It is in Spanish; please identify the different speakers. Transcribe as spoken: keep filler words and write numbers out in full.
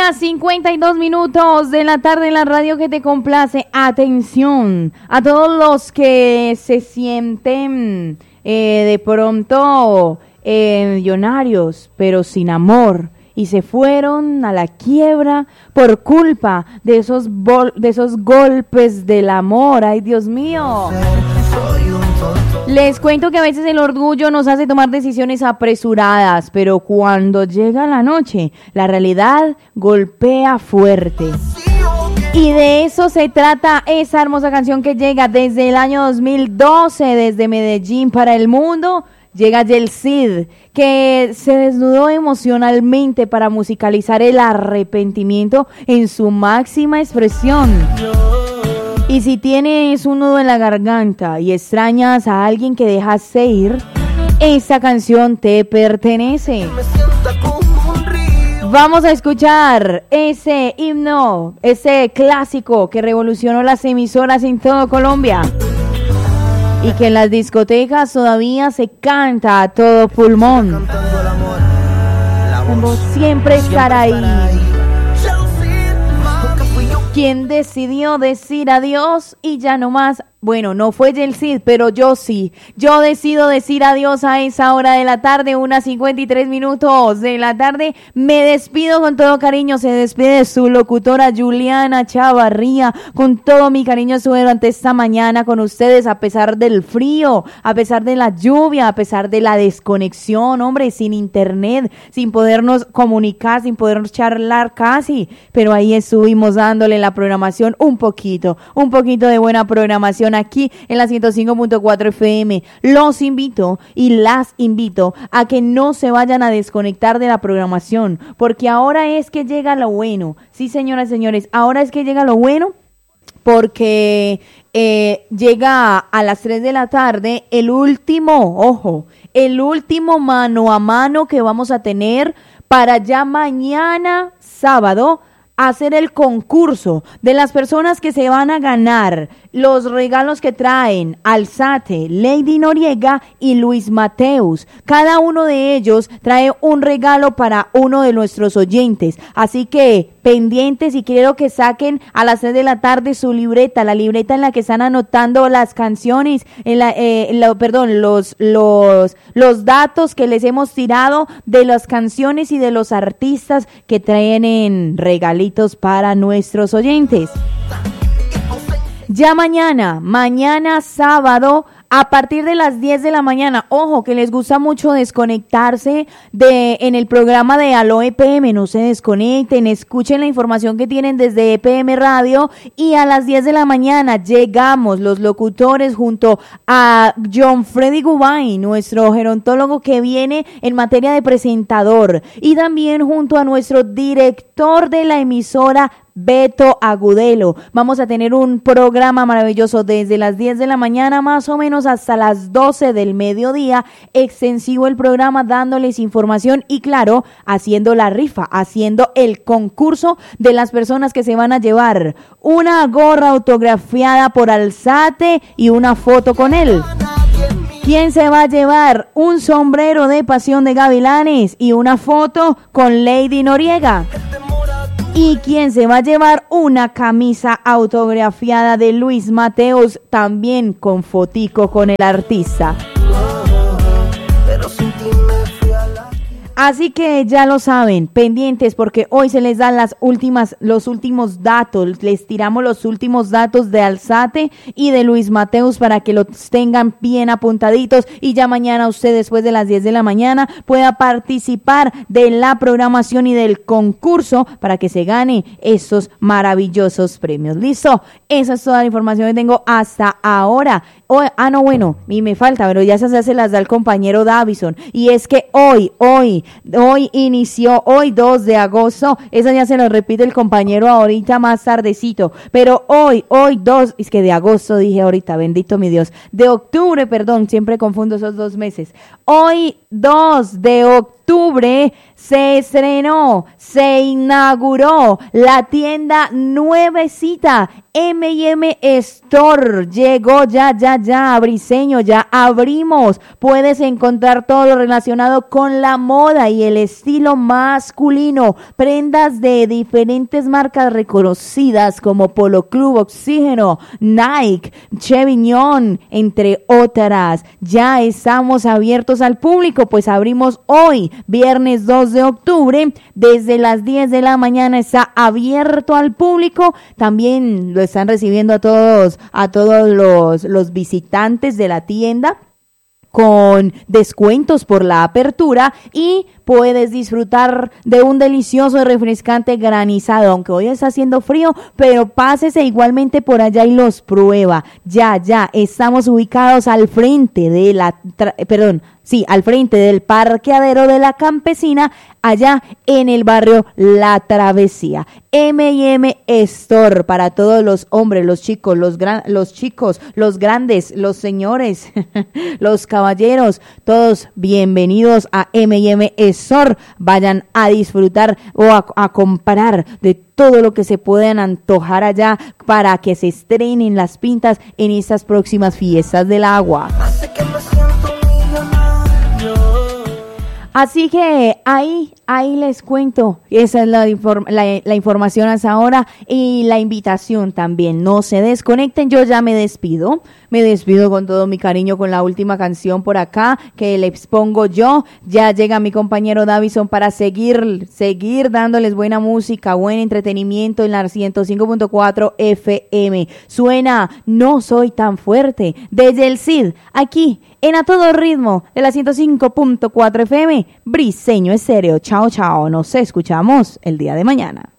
Speaker 1: Una cincuenta y dos minutos de la tarde en la radio que te complace. Atención a todos los que se sienten eh, de pronto eh, millonarios, pero sin amor. Y se fueron a la quiebra por culpa de esos, bol- de esos golpes del amor. ¡Ay, Dios mío! Les cuento que a veces el orgullo nos hace tomar decisiones apresuradas, pero cuando llega la noche, la realidad golpea fuerte. Y de eso se trata esa hermosa canción que llega desde el año dos mil doce, desde Medellín para el mundo. Llega Yel Cid, que se desnudó emocionalmente para musicalizar el arrepentimiento en su máxima expresión. Y si tienes un nudo en la garganta y extrañas a alguien que dejaste ir, esta canción te pertenece. Vamos a escuchar ese himno, ese clásico que revolucionó las emisoras en todo Colombia. Y que en las discotecas todavía se canta a todo pulmón. Como siempre estará ahí. Quien decidió decir adiós y ya no más. Bueno, no fue Yel Cid, pero yo sí. Yo decido decir adiós a esa hora de la tarde, unas cincuenta y tres minutos de la tarde. Me despido con todo cariño. Se despide su locutora Juliana Chavarría. Con todo mi cariño estuve durante esta mañana con ustedes, a pesar del frío, a pesar de la lluvia, a pesar de la desconexión, hombre, sin internet, sin podernos comunicar, sin podernos charlar casi. Pero ahí estuvimos dándole la programación un poquito, un poquito de buena programación aquí en la ciento cinco punto cuatro F M. Los invito y las invito a que no se vayan a desconectar de la programación, porque ahora es que llega lo bueno. Sí, señoras y señores, ahora es que llega lo bueno, porque eh, llega a las tres de la tarde el último, ojo, el último mano a mano que vamos a tener para ya mañana sábado hacer el concurso de las personas que se van a ganar los regalos que traen Alzate, Lady Noriega y Luis Mateus. Cada uno de ellos trae un regalo para uno de nuestros oyentes. Así que pendientes, y quiero que saquen a las tres de la tarde su libreta, la libreta en la que están anotando las canciones, en la, eh, la, perdón, los, los, los datos que les hemos tirado de las canciones y de los artistas que traen en regalitos para nuestros oyentes. Ya mañana, mañana sábado, a partir de las diez de la mañana, ojo, que les gusta mucho desconectarse de en el programa de Aló E P M, no se desconecten, escuchen la información que tienen desde E P M Radio, y a las diez de la mañana llegamos los locutores junto a John Freddy Gubay, nuestro gerontólogo que viene en materia de presentador, y también junto a nuestro director de la emisora, Beto Agudelo. Vamos a tener un programa maravilloso desde las diez de la mañana más o menos hasta las doce del mediodía, extensivo el programa, dándoles información y claro, haciendo la rifa, haciendo el concurso de las personas que se van a llevar una gorra autografiada por Alzate y una foto con él. ¿Quién se va a llevar un sombrero de Pasión de Gavilanes y una foto con Lady Noriega? ¿Y quién se va a llevar una camisa autografiada de Luis Mateus, también con fotico con el artista? Así que ya lo saben, pendientes, porque hoy se les dan las últimas, los últimos datos, les tiramos los últimos datos de Alzate y de Luis Mateus para que los tengan bien apuntaditos, y ya mañana usted, después de las diez de la mañana, pueda participar de la programación y del concurso para que se gane esos maravillosos premios. ¿Listo? Esa es toda la información que tengo hasta ahora. Oh, ah, no, bueno, y me falta, pero ya se, se las da el compañero Davison, y es que hoy, hoy, Hoy inició, hoy dos de agosto, esa ya se lo repite el compañero ahorita más tardecito, pero hoy, hoy dos, es que de agosto dije ahorita, bendito mi Dios, de octubre, perdón, siempre confundo esos dos meses, hoy dos de octubre, octubre se estrenó, se inauguró la tienda nuevecita eme y eme Store. Llegó ya, ya, ya, Briseño, ya abrimos. Puedes encontrar todo lo relacionado con la moda y el estilo masculino. Prendas de diferentes marcas reconocidas como Polo Club, Oxígeno, Nike, Chevignon, entre otras. Ya estamos abiertos al público, pues abrimos hoy, viernes dos de octubre, desde las diez de la mañana está abierto al público. También lo están recibiendo a todos, a todos los, los visitantes de la tienda con descuentos por la apertura y puedes disfrutar de un delicioso y refrescante granizado, aunque hoy está haciendo frío, pero pásese igualmente por allá y los prueba. Ya, ya, estamos ubicados al frente de la, tra- perdón, sí, al frente del parqueadero de la Campesina, allá en el barrio La Travesía. eme y eme Store para todos los hombres, los chicos, los gran, los chicos, los grandes, los señores, los caballeros, todos bienvenidos a eme y eme Store. Vayan a disfrutar o a, a comprar de todo lo que se puedan antojar allá para que se estrenen las pintas en estas próximas fiestas del agua. Así que ahí, ahí les cuento, esa es la, inform- la, la información hasta ahora y la invitación también. No se desconecten, yo ya me despido, me despido con todo mi cariño con la última canción por acá que le expongo yo. Ya llega mi compañero Davison para seguir, seguir dándoles buena música, buen entretenimiento en la ciento cinco punto cuatro F M. Suena No Soy Tan Fuerte desde el Cid, aquí en A Todo Ritmo de la ciento cinco punto cuatro F M, Briseño Estéreo. Chao, chao, nos escuchamos el día de mañana.